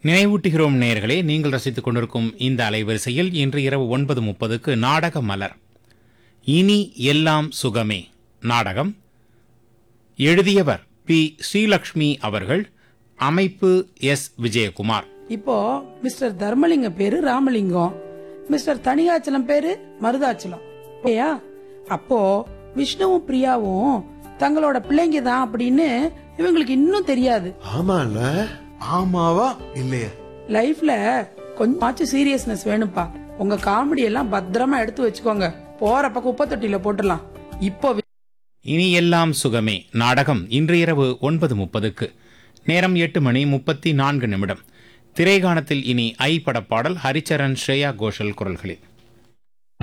நினைவூட்டுகிறோம் நேயர்களே, நீங்கள் ரசித்துக் கொண்டிருக்கும் இந்த அலைவரிசையில் இன்று இரவு 9:30க்கு நாடக மலர். இனி எல்லாம் சுகமே நாடகம். எழுதியவர் பி. ஸ்ரீலக்ஷ்மி அவர்கள். அமைப்பு எஸ். விஜயகுமார். இப்போ மிஸ்டர் தர்மலிங்கம் பேரு ராமலிங்கம், மிஸ்டர் தனிகாச்சலம் பேரு மருதாச்சலம். அப்போ விஷ்ணுவும் பிரியாவும் தங்களோட பிள்ளைங்க தான் அப்படின்னு இவங்களுக்கு இன்னும் தெரியாது. ஆமால, ஆமாவா இல்லையா? லைஃப்ல கொஞ்சமாச்சும் சீரியஸ்னஸ் வேணும்பா. உங்க காமெடி எல்லாம் பத்திரமா எடுத்து வச்சுக்கோங்க. போறப்ப குப்பை தொட்டியில போட்டுடலாம். இப்போ இனி எல்லாம் சுகமே நாடகம் இன்று இரவு 9:30க்கு. நேரம் 8:34. திரைகாணத்தில் இனி ஐ படப்பாடல் ஹரிச்சரன், ஸ்ரேயா கோஷல் குரல்களில்.